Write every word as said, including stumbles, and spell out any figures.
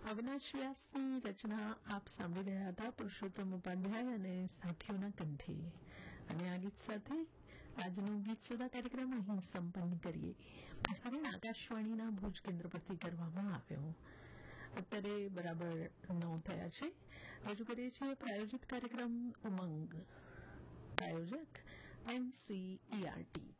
અવિનાશ વ્યાસની રચના આપ સાંભળી રહ્યા હતા પુરુષોત્તમ ઉપાધ્યાય અને સાથીઓના કંઠે. અને આ ગીત સાથે આજનો ગીત સુધા કાર્યક્રમ અહીં સંપન્ન કરીએ. પ્રસારણ આકાશવાણીના ભુજ કેન્દ્ર પરથી કરવામાં આવ્યો. અત્યારે બરાબર નવ થયા છે. રજૂ કરીએ છીએ પ્રાયોજિત કાર્યક્રમ ઉમંગ. પ્રાયોજક એનસીઈઆરટી.